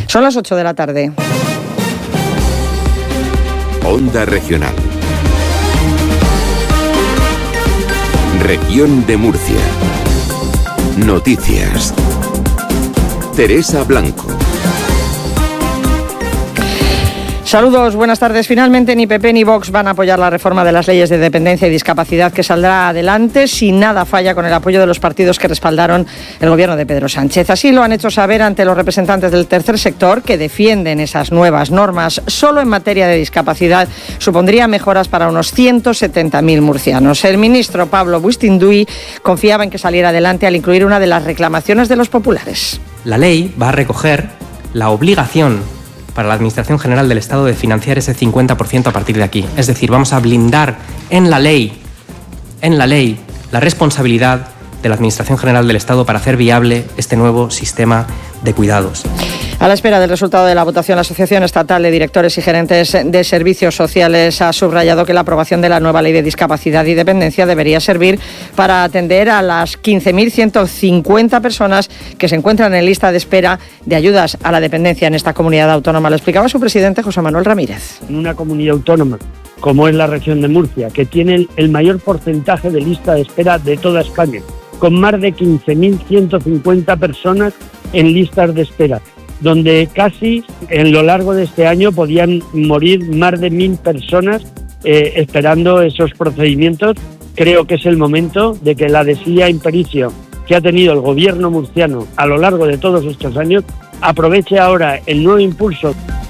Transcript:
Son las 8 de la tarde. Onda Regional. Región de Murcia. Noticias. Teresa Blanco. Saludos, buenas tardes. Finalmente ni PP ni Vox van a apoyar la reforma de las leyes de dependencia y discapacidad que saldrá adelante si nada falla con el apoyo de los partidos que respaldaron el gobierno de Pedro Sánchez. Así lo han hecho saber ante los representantes del tercer sector que defienden esas nuevas normas. Solo en materia de discapacidad supondría mejoras para unos 170.000 murcianos. El ministro Pablo Bustinduy confiaba en que saliera adelante al incluir una de las reclamaciones de los populares. La ley va a recoger la obligación para la Administración General del Estado de financiar ese 50% a partir de aquí. Es decir, vamos a blindar en la ley, la responsabilidad de la Administración General del Estado para hacer viable este nuevo sistema de cuidados. A la espera del resultado de la votación, la Asociación Estatal de Directores y Gerentes de Servicios Sociales ha subrayado que la aprobación de la nueva Ley de Discapacidad y Dependencia debería servir para atender a las 15.150 personas que se encuentran en lista de espera de ayudas a la dependencia en esta comunidad autónoma. Lo explicaba su presidente, José Manuel Ramírez. En una comunidad autónoma como es la región de Murcia, que tiene el mayor porcentaje de lista de espera de toda España, con más de 15.150 personas en listas de espera, donde casi en lo largo de este año podían morir más de 1.000 personas esperando esos procedimientos. Creo que es el momento de que la desidia impericio que ha tenido el gobierno murciano a lo largo de todos estos años aproveche ahora el nuevo impulso.